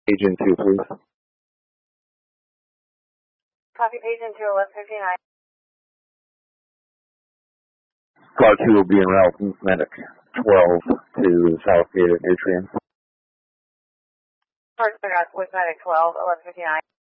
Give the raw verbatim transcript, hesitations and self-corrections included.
Agent two, please. Copy Agent two, eleven fifty-nine. Car two will be en route from Medic twelve to Southgate at Nutrien. First, I got with Medic twelve, eleven fifty-nine.